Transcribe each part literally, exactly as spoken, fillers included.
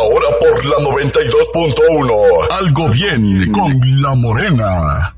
Ahora por la noventa y dos punto uno. Algo bien con La Morena.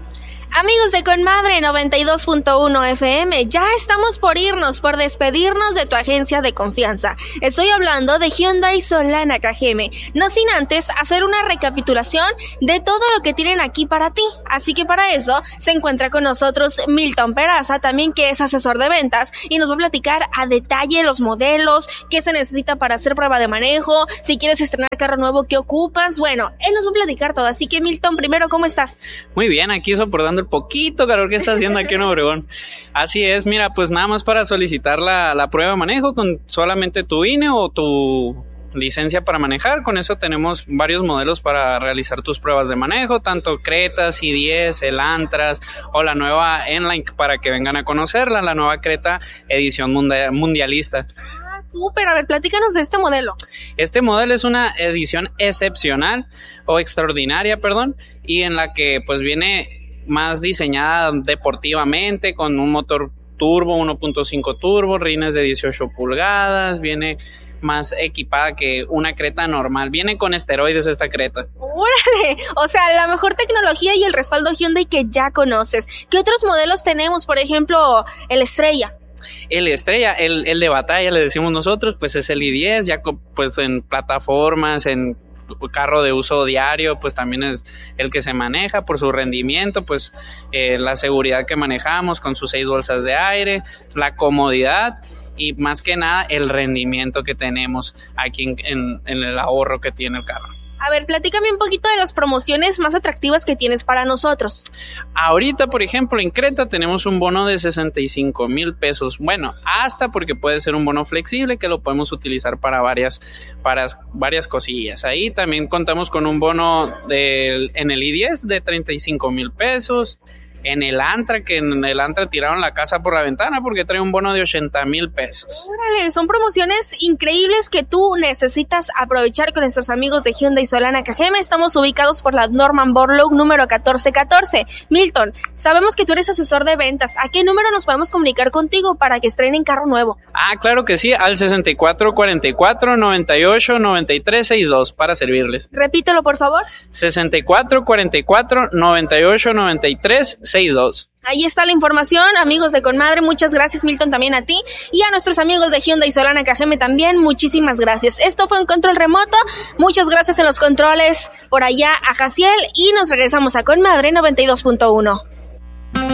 Amigos de Conmadre noventa y dos punto uno F M, ya estamos por irnos, por despedirnos de tu agencia de confianza. Estoy hablando de Hyundai Solana K G M, no sin antes hacer una recapitulación de todo lo que tienen aquí para ti. Así que para eso se encuentra con nosotros Milton Peraza, también que es asesor de ventas, y nos va a platicar a detalle los modelos, qué se necesita para hacer prueba de manejo, si quieres estrenar carro nuevo, qué ocupas. Bueno, él nos va a platicar todo. Así que Milton, primero, ¿cómo estás? Muy bien, aquí soportando el poquito calor que está haciendo aquí en Obregón. Así es, mira, pues nada más para solicitar la, la prueba de manejo con solamente tu I N E o tu licencia para manejar. Con eso tenemos varios modelos para realizar tus pruebas de manejo, tanto Creta, C diez, el Antras o la nueva N-Line para que vengan a conocerla, la nueva Creta edición mundial, mundialista. Súper, a ver, platícanos de este modelo. Este modelo es una edición excepcional o extraordinaria, perdón, y en la que pues viene más diseñada deportivamente con un motor turbo, uno punto cinco turbo, rines de dieciocho pulgadas, viene más equipada que una Creta normal, viene con esteroides esta Creta. ¡Órale! O sea, la mejor tecnología y el respaldo Hyundai que ya conoces. ¿Qué otros modelos tenemos? Por ejemplo, el Estrella. El Estrella, el, el de batalla le decimos nosotros, pues es el i diez, ya pues en plataformas, en carro de uso diario, pues también es el que se maneja por su rendimiento, pues eh, la seguridad que manejamos con sus seis bolsas de aire, la comodidad y más que nada el rendimiento que tenemos aquí en, en, en el ahorro que tiene el carro. A ver, platícame un poquito de las promociones más atractivas que tienes para nosotros. Ahorita, por ejemplo, en Creta tenemos un bono de sesenta y cinco mil pesos. Bueno, hasta porque puede ser un bono flexible que lo podemos utilizar para varias, para varias cosillas. Ahí también contamos con un bono de, en el i diez de treinta y cinco mil pesos. En el Antra, que en el Antra tiraron la casa por la ventana porque trae un bono de ochenta mil pesos. Órale, son promociones increíbles que tú necesitas aprovechar con nuestros amigos de Hyundai Solana K G M. Estamos ubicados por la Norman Borlaug número catorce catorce. Milton, sabemos que tú eres asesor de ventas. ¿A qué número nos podemos comunicar contigo para que estrenen carro nuevo? Ah, claro que sí, al sesenta y cuatro cuarenta y cuatro noventa y ocho noventa y tres sesenta y dos para servirles. Repítelo, por favor. sesenta y cuatro cuarenta y cuatro noventa y ocho noventa y tres sesenta y dos. Ahí está la información, amigos de Conmadre. Muchas gracias, Milton, también a ti. Y a nuestros amigos de Hyundai Solana K G M también, muchísimas gracias. Esto fue un control remoto. Muchas gracias en los controles por allá a Jaciel. Y nos regresamos a Conmadre noventa y dos punto uno.